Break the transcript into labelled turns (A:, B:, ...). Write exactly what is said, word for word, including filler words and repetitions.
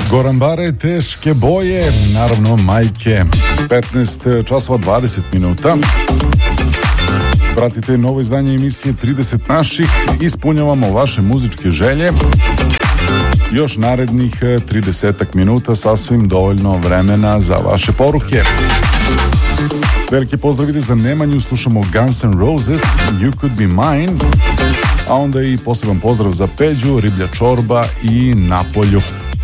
A: Goran Bare, teške boje, naravno majke. petnaest časova dvadeset minuta. Pratite novo izdanje emisije trideset naših. Ispunjavamo vaše muzičke želje. Još narednih trideset minuta, sasvim dovoljno vremena za vaše poruke. Veliki pozdrav ide za Nemanju, slušamo Guns N' Roses, You Could Be Mine, a onda i poseban pozdrav za Peđu, Riblja čorba i Napolju.